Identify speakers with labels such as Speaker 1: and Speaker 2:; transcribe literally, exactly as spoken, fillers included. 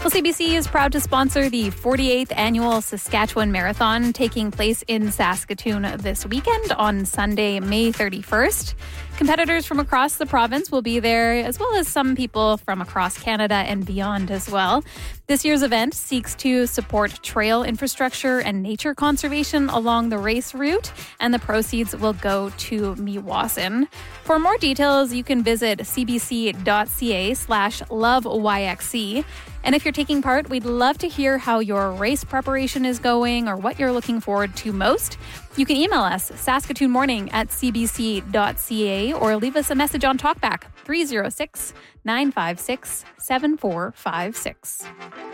Speaker 1: Well, C B C is proud to sponsor the forty-eighth Annual Saskatchewan Marathon taking place in Saskatoon this weekend on Sunday, May thirty-first. Competitors from across the province will be there, as well as some people from across Canada and beyond as well. This year's event seeks to support trail infrastructure and nature conservation along the race route, and the proceeds will go to Meewasin. For more details, you can visit cbc.ca slash loveyxc. And if you're taking part, we'd love to hear how your race preparation is going or what you're looking forward to most. You can email us, saskatoonmorning at cbc.ca, or leave us a message on TalkBack, three oh six, nine five six, seven four five six.